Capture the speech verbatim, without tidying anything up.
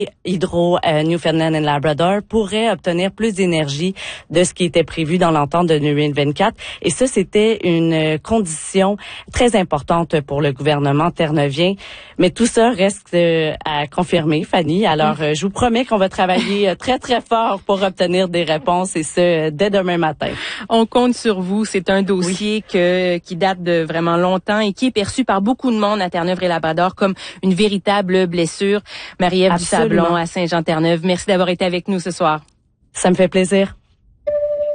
Hydro euh, Newfoundland and Labrador pourrait obtenir plus d'énergie de ce qui était prévu dans l'entente de deux mille vingt-quatre. Et ça, c'était une condition très importante pour le gouvernement terre-neuvien. Mais tout ça reste euh, à confirmer, Fanny. Alors, euh, je vous promets qu'on va travailler très, très fort pour obtenir des réponses, et ce, dès demain matin. On compte sur vous. C'est un dossier oui. que qui date de vraiment longtemps et qui est perçu par beaucoup de monde à Terre-Neuve et Labrador comme une véritable blessure. Marie-Ève Dusablon à Saint-Jean-Terre-Neuve. Merci d'avoir été avec nous ce soir. Ça me fait plaisir.